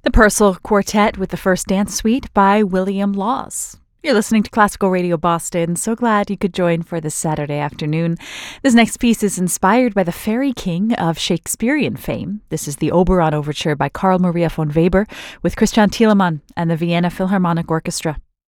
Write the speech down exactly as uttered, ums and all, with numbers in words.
The Purcell Quartet with the first dance suite by William Laws. You're listening to Classical Radio Boston. So glad you could join for this Saturday afternoon. This next piece is inspired by the fairy king of Shakespearean fame. This is the Oberon Overture by Carl Maria von Weber with Christian Thielemann and the Vienna Philharmonic Orchestra.